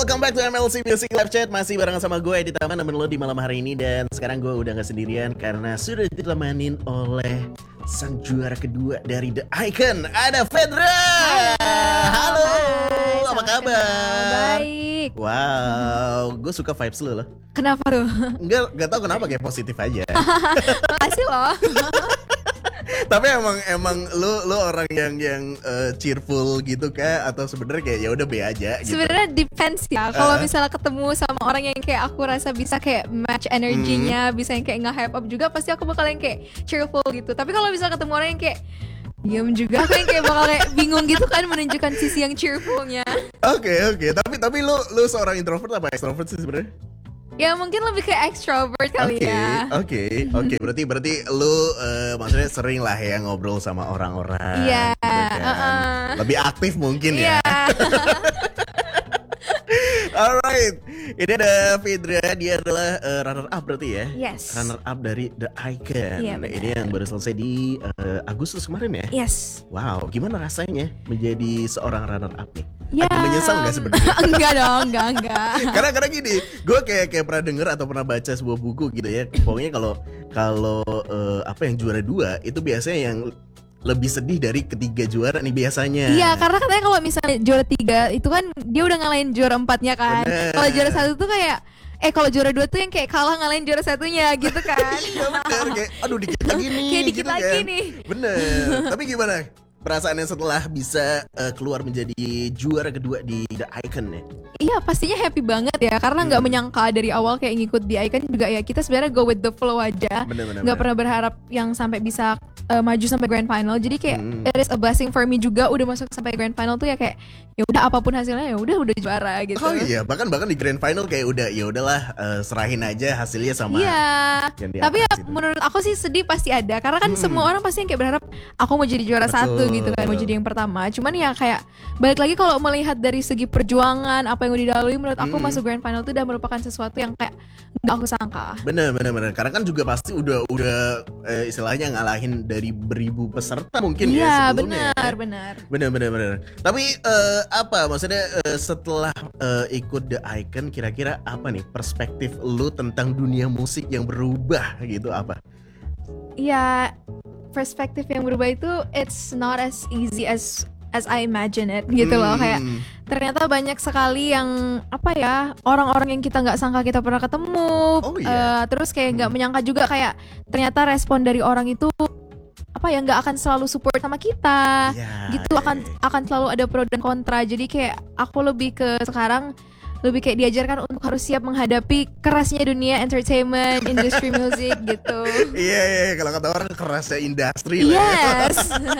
welcome back to MLC Music Live Chat. Masih barengan sama gue di Taman nemenin lo di malam hari ini. Dan sekarang gue udah gak sendirian karena sudah ditemanin oleh sang juara kedua dari The Icon. Ada Fedra. Halo, apa kabar? Baik. Wow, gue suka vibes lo loh. Kenapa tuh? Enggak tahu kenapa, kayak positif aja. Makasih loh. Tapi emang lu orang yang cheerful gitu kah, atau sebenarnya kayak ya udah be aja gitu. Sebenarnya depends ya. Kalau misalnya ketemu sama orang yang kayak aku rasa bisa kayak match energinya, bisa yang kayak nge-hype up juga, pasti aku bakal yang kayak cheerful gitu. Tapi kalau misalnya ketemu orang yang kayak diam juga, aku yang kayak bakal kayak bingung gitu kan menunjukkan sisi yang cheerfulnya. Oke. Tapi lu seorang introvert apa extrovert sih sebenarnya? Ya mungkin lebih kayak extrovert kali ya. Oke. Berarti lu maksudnya sering lah ya ngobrol sama orang-orang. Iya. Gitu kan. Lebih aktif mungkin ya. Iya. Alright, ini ada Fedra, dia adalah runner up berarti ya? Yes. Runner up dari The Icon. Iya, Ini yang baru selesai di Agustus kemarin ya? Yes. Wow, gimana rasanya menjadi seorang runner up nih? Ya. Agak menyesal nggak sebenarnya? Enggak dong, enggak. Karena gini, gue kayak pernah denger atau pernah baca sebuah buku gitu ya. Pokoknya kalau apa yang juara 2 itu biasanya yang lebih sedih dari ketiga juara nih biasanya. Iya, karena katanya kalau misalnya juara 3 itu kan dia udah ngalahin juara 4-nya kan. Kalau juara 1 tuh kayak kalau juara 2 tuh yang kayak kalah ngalahin juara 1-nya gitu kan. Iya bener, kayak aduh dikit lagi nih. Kayak dikit gitu lagi kan. nih. Bener. Tapi gimana perasaannya setelah bisa keluar menjadi juara kedua di The Icon ya? Iya, pastinya happy banget ya, karena nggak menyangka dari awal kayak ngikut di Icon juga ya. Kita sebenarnya go with the flow aja. Nggak pernah berharap yang sampai bisa maju sampai grand final. Jadi kayak it is a blessing for me juga udah masuk sampai grand final tuh ya, kayak ya udah apapun hasilnya ya udah juara gitu. Oh iya, bahkan di grand final kayak udah ya udahlah, serahin aja hasilnya sama. Iya. Tapi ya itu. menurut aku sih sedih pasti ada, karena kan semua orang pasti yang kayak berharap aku mau jadi juara Betul. 1 gitu kan, mau jadi yang pertama. Cuman ya kayak balik lagi kalau melihat dari segi perjuangan apa yang udah dilalui, menurut aku masuk grand final itu udah merupakan sesuatu yang kayak nggak aku sangka. Bener. Karena kan juga pasti udah istilahnya ngalahin dari beribu peserta mungkin ya sebelumnya. Iya, benar. Bener. Tapi apa maksudnya setelah ikut The Icon, kira-kira apa nih perspektif lu tentang dunia musik yang berubah gitu apa? Ya, perspektif yang berubah itu it's not as easy as I imagine it gitu loh. Kayak ternyata banyak sekali yang apa ya, orang-orang yang kita nggak sangka kita pernah ketemu. Terus kayak nggak menyangka juga kayak ternyata respon dari orang itu apa ya, nggak akan selalu support sama kita. Gitu. Akan selalu ada pro dan kontra. Jadi kayak aku lebih ke sekarang lebih kayak diajarkan untuk harus siap menghadapi kerasnya dunia entertainment, industri musik gitu. Iya, kalau kata orang kerasnya industri lah. Yes.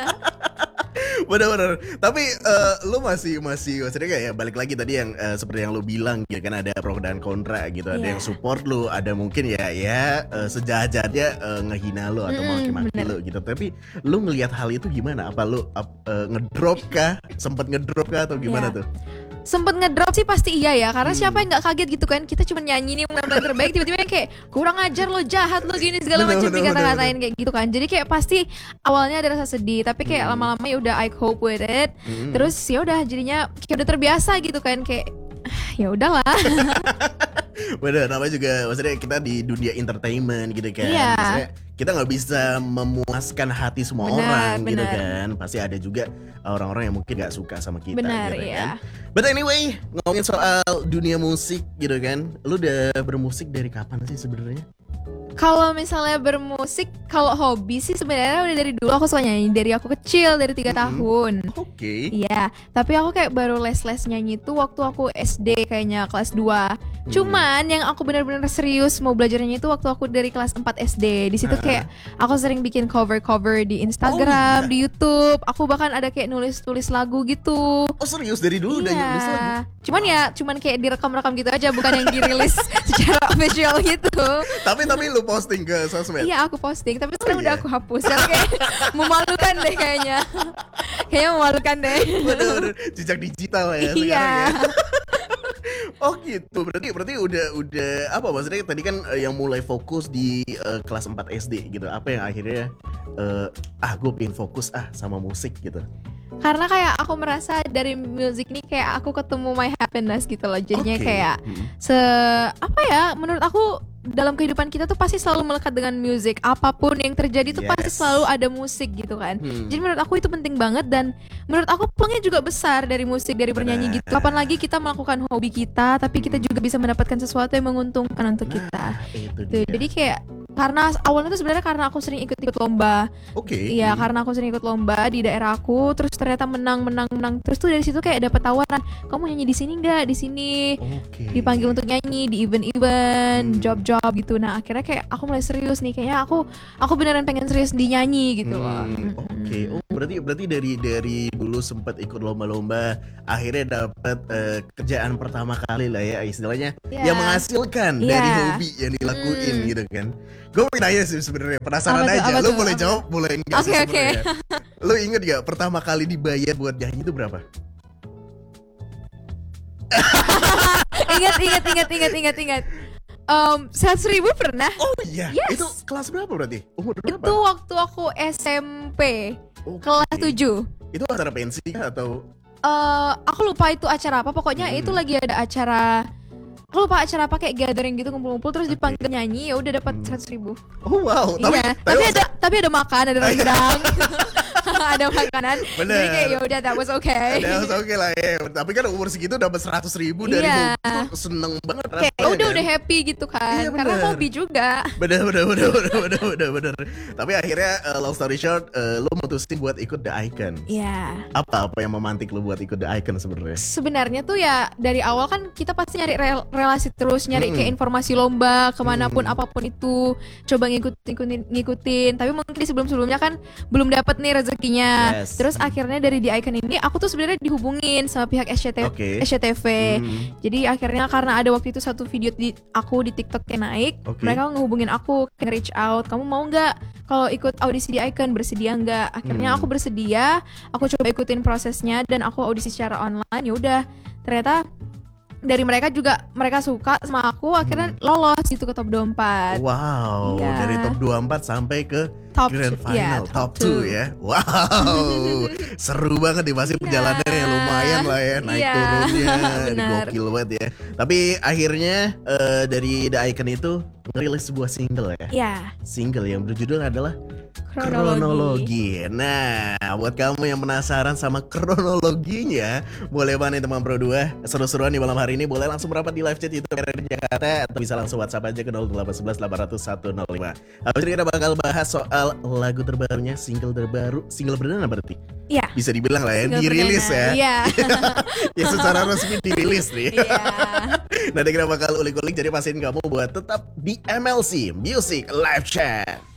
Bener. Tapi lu masih maksudnya kayak balik lagi tadi yang seperti yang lu bilang ya kan, ada pro dan kontra gitu. Ada yang support lu, ada mungkin ya sejajarnya ngehina lu atau maki-maki lu gitu. Tapi lu ngelihat hal itu gimana? Apa lu ngedrop kah? Sempet ngedrop kah atau gimana tuh? Sempet ngedrop sih pasti iya ya, karena siapa yang nggak kaget gitu kan, kita cuma nyanyi nih penampilan terbaik, tiba-tiba yang kayak kurang ajar lo, jahat lo, gini segala macam dikata-katain kayak gitu kan. Jadi kayak pasti awalnya ada rasa sedih, tapi kayak lama-lama ya udah I cope with it. Terus ya udah jadinya kayak udah terbiasa gitu kan, kayak ya udahlah. Bener, namanya juga maksudnya kita di dunia entertainment gitu kan. Maksudnya kita nggak bisa memuaskan hati semua orang gitu kan. Pasti ada juga orang-orang yang mungkin nggak suka sama kita gitu kan. But anyway, ngomongin soal dunia musik gitu kan, lu udah bermusik dari kapan sih sebenarnya? Kalau misalnya bermusik, kalau hobi sih sebenarnya udah dari dulu aku suka nyanyi, dari aku kecil, dari 3 tahun. Oke. Iya, tapi aku kayak baru les-les nyanyi tuh waktu aku SD kayaknya kelas 2. Cuman yang aku benar-benar serius mau belajar nyanyi itu waktu aku dari kelas 4 SD. Di situ kayak aku sering bikin cover-cover di Instagram, di YouTube. Aku bahkan ada kayak nulis-tulis lagu gitu. Oh serius, dari dulu udah nulis lagu? Cuman kayak direkam-rekam gitu aja, bukan yang dirilis secara official gitu. Tapi lu posting ke sosmed? Iya, aku posting, tapi sekarang udah aku hapus. Karena kayak memalukan deh kayaknya. Kayaknya memalukan deh. Bener, jejak digital ya sekarang ya. Oh gitu, berarti udah apa maksudnya tadi kan yang mulai fokus di kelas 4 SD gitu. Apa yang akhirnya gue pengen fokus sama musik gitu? Karena kayak aku merasa dari musik ini kayak aku ketemu my happiness gitu loh. Jadinya kayak apa ya, menurut aku dalam kehidupan kita tuh pasti selalu melekat dengan musik. Apapun yang terjadi tuh pasti selalu ada musik gitu kan. Jadi menurut aku itu penting banget, dan menurut aku peluangnya juga besar dari musik, dari bernyanyi gitu. Kapan lagi kita melakukan hobi kita, tapi kita juga bisa mendapatkan sesuatu yang menguntungkan untuk kita. Tuh, jadi kayak karena awalnya tuh sebenarnya karena aku sering ikut lomba. Iya, karena aku sering ikut lomba di daerah aku, terus ternyata menang. Terus tuh dari situ kayak dapat tawaran, kamu nyanyi di sini nggak? Di sini. Dipanggil untuk nyanyi di event-event, job gitu. Nah, akhirnya kayak aku mulai serius nih, kayaknya aku beneran pengen serius di nyanyi gitu loh. Berarti dari dulu sempat ikut lomba-lomba, akhirnya dapat kerjaan pertama kali lah ya istilahnya, yang menghasilkan dari hobi yang dilakuin gitu kan. Gue pengen nanya sih sebenarnya, penasaran aja. Lo boleh jawab, boleh enggak sih sebenarnya. Lo inget gak pertama kali dibayar buat nyanyi itu berapa? Ingat. 100.000 pernah. Oh iya. Itu kelas berapa berarti? Umur berapa? Itu waktu aku SMP, kelas 7. Itu acara pensi atau? Aku lupa itu acara apa. Pokoknya itu lagi ada acara. Aku lupa acara apa, kayak gathering gitu, ngumpul-ngumpul terus dipanggil nyanyi, ya udah dapat 100.000. Oh wow. Iya. Tapi ada makan, ada rendang. Ada makanan. Bener. Jadi kayak ya udah, that was okay. That was okay lah ya. Tapi kan umur segitu dapat 100.000 dari hobi itu seneng banget rasanya. Kayak udah happy gitu kan. Karena hobi juga. Bener. Tapi akhirnya long story short, lo mutusin buat ikut The Icon. Iya. Apa yang memantik lo buat ikut The Icon sebenarnya? Sebenarnya tuh ya dari awal kan kita pasti nyari relasi terus, nyari kayak informasi lomba kemanapun apapun itu, coba ngikutin. Tapi mungkin di sebelumnya kan belum dapat nih rezekinya. Terus akhirnya dari The Icon ini aku tuh sebenarnya dihubungin sama pihak SCTV. Jadi akhirnya karena ada waktu itu satu video aku di TikTok yang naik, mereka ngehubungin aku, kayak reach out, kamu mau nggak kalau ikut audisi The Icon, bersedia nggak? Akhirnya aku bersedia, aku coba ikutin prosesnya dan aku audisi secara online. Ya udah, ternyata dari mereka suka sama aku, akhirnya lolos gitu ke top 24. Wow, dari top 24 sampai ke Grand Final, top 2 ya. Wow, seru banget nih, pasti perjalanannya lumayan lah ya, naik turunnya, gokil banget ya. Tapi akhirnya dari The Icon itu ngerilis sebuah single ya. Single yang berjudul adalah Kronologi. Nah, buat kamu yang penasaran sama kronologinya, boleh banget teman Pro 2 seru-seruan di malam hari ini, boleh langsung merapat di live chat YouTube RRI Jakarta, atau bisa langsung WhatsApp aja ke 0811 800 105. Habis ini kita bakal bahas soal lagu terbarunya, single perdana berarti. Iya. Bisa dibilang lah ya, dirilis ya. Iya. Ya secara resmi dirilis nih. Iya. Nanti kita bakal ulik-ulik, jadi pastiin kamu buat tetap di MLC Music Live Chat.